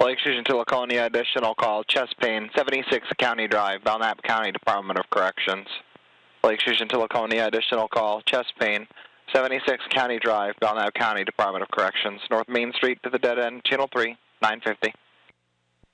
Lake Fusion to Laconia, additional call, chest pain, 76 County Drive, Belknap County Department of Corrections. Lake Fusion to Laconia, additional call, chest pain, 76 County Drive, Belknap County Department of Corrections. North Main Street to the dead end, channel 3, 950.